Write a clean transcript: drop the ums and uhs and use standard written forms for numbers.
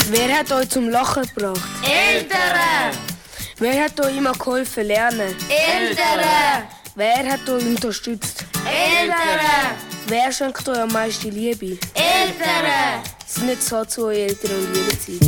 Wer hat euch zum Lachen gebracht? Eltern! Wer hat euch immer geholfen lernen? Eltern! Wer hat euch unterstützt? Eltern! Wer schenkt euch am meisten Liebe? Eltern! Seid nicht so zu euren Eltern und lieben sie.